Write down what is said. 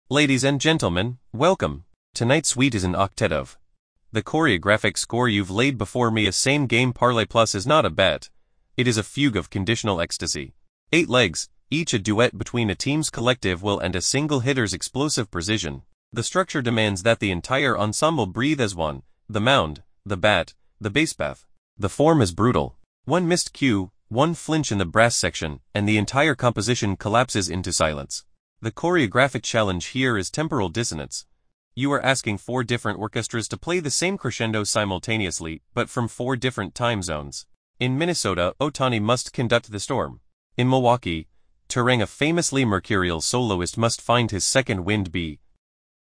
Ladies and gentlemen, welcome. Tonight's suite is an octet of. The choreographic score you've laid before me. A same game parlay plus is not a bet. It is a fugue of conditional ecstasy. 8 legs, each a duet between a team's collective will and a single hitter's explosive precision. The structure demands that the entire ensemble breathe as one, the mound, the bat, the basepath. The form is brutal. One missed cue, one flinch in the brass section, and the entire composition collapses into silence. The choreographic challenge here is temporal dissonance. You are asking 4 different orchestras to play the same crescendo simultaneously, but from 4 different time zones. In Minnesota, Ohtani must conduct the storm. In Milwaukee, Turang, a famously mercurial soloist, must find his second wind.